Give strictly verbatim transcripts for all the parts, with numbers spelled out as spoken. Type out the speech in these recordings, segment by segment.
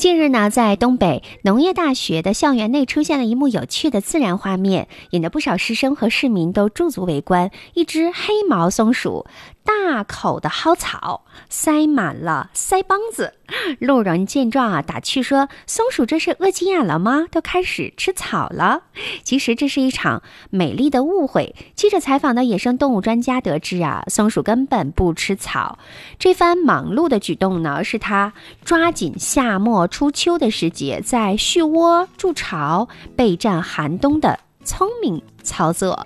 近日呢，在东北农业大学的校园内出现了一幕有趣的自然画面，引得不少师生和市民都驻足围观。一只黑毛松鼠大口的薅草，塞满了腮帮子。路人见状啊，打趣说：“松鼠这是饿急眼了吗？都开始吃草了。”其实这是一场美丽的误会。记者采访的野生动物专家得知啊，松鼠根本不吃草。这番忙碌的举动呢，是它抓紧夏末初秋的时节，在蓄窝筑巢、备战寒冬的聪明操作。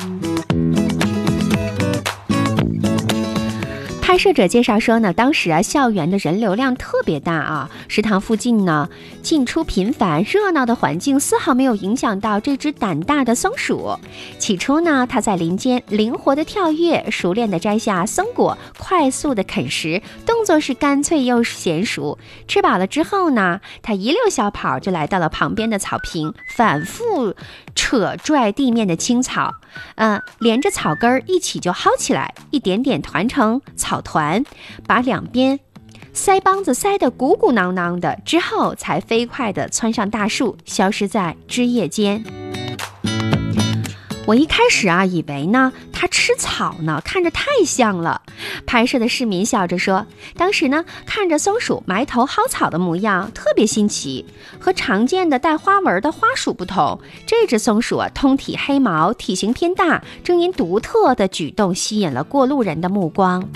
拍摄者介绍说呢，当时啊，校园的人流量特别大啊，食堂附近呢进出频繁，热闹的环境丝毫没有影响到这只胆大的松鼠。起初呢，它在林间灵活的跳跃，熟练的摘下松果，快速的啃食，动作是干脆又娴熟。吃饱了之后呢，它一溜小跑就来到了旁边的草坪，反复扯拽地面的青草，呃，连着草根儿一起就薅起来，一点点团成草团，把两边腮帮子塞得鼓鼓囊囊的，之后才飞快地窜上大树，消失在枝叶间。我一开始啊，以为呢它吃草呢，看着太像了。拍摄的市民笑着说，当时呢看着松鼠埋头薅草的模样特别新奇，和常见的带花纹的花鼠不同，这只松鼠啊通体黑毛，体型偏大，正因独特的举动吸引了过路人的目光。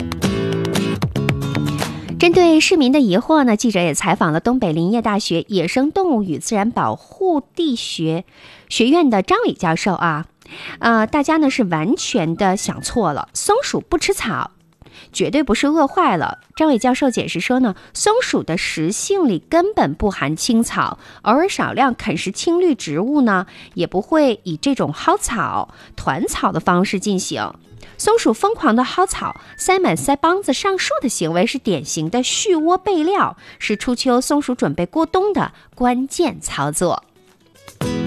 针对市民的疑惑呢，记者也采访了东北林业大学野生动物与自然保护地学学院的张伟教授啊，呃，大家呢是完全的想错了，松鼠不吃草，绝对不是饿坏了。张伟教授解释说呢，松鼠的食性里根本不含青草，偶尔少量啃食青绿植物呢，也不会以这种薅草、团草的方式进行。松鼠疯狂的薅草，塞满腮帮子上树的行为是典型的蓄窝备料，是初秋松鼠准备过冬的关键操作。